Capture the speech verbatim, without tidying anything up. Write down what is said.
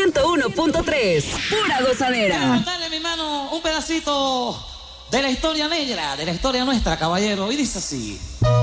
ciento uno punto tres. Pura gozadera. Quiero contarle, mi hermano, un pedacito de la historia negra, de la historia nuestra, caballero. Y dice así.